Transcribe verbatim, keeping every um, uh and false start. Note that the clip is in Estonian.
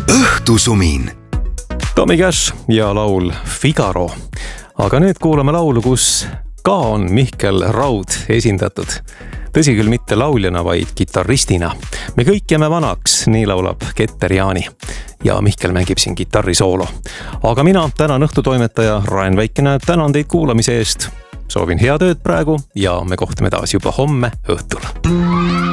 õhtusumin. Tommy Cash ja laul Figaro. Aga nüüd kuulame laulu, kus ka on Mihkel Raud esindatud. Tõsi küll mitte lauljana, vaid kitarristina. Me kõik jääme vanaks, nii laulab Keter Jaani. Ja Mihkel mängib siin kitarrisoolo. Aga mina, tänan õhtutoimetaja Raen Väikene, tänan teid kuulamise eest. Soovin head ööd praegu ja me kohtume taas juba homme õhtul.